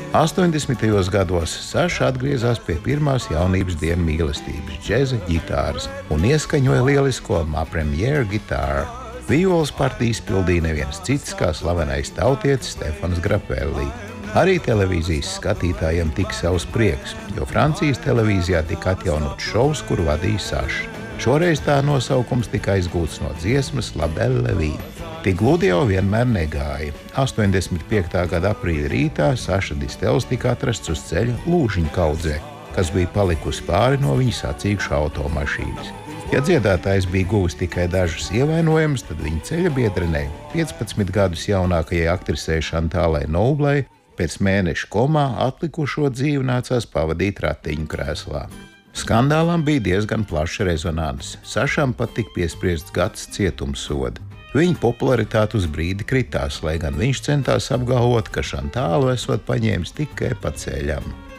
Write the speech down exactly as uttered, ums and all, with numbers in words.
astoņdesmitajos gados Saša atgriezās pie pirmās jaunības dienu mīlestības džeza ģitāras un ieskaņoja lielisko Ma Premiere gitāru. Violas partiju izpildīja neviens cits kā slavenais tautietis Stefans Grappelli. Arī televīzijas skatītājiem tika savs prieks, jo Francijas televīzijā tika atjaunots šovs, kuru vadīja Saša. Šoreiz tā nosaukums tika aizgūts no dziesmas La Belle Vie. Tik gludi jau vienmēr negāja. astoņdesmit piektā gada aprīļa rītā Saša Distels tika atrasts uz ceļa Lūžiņu kaudzē, kas bija palikusi pāri no viņa sacīkšu automašīnas. Ja dziedātājs bija guvis tikai dažus ievainojumus, tad viņa ceļa biedrenei, piecpadsmit gadus jaunākajai aktrisei Šantālai Noublei, pēc mēneša komā atlikušo dzīvi nācās pavadīt ratiņu krēslā. Skandālam bija diezgan plaša rezonanse. Sašam pat tika piespriests gads cietumsoda. Viņa popularitāte uz brīdi kritās, lai gan viņš centās apgalvot, ka Šantālu esot paņēmis tikai pa ceļam.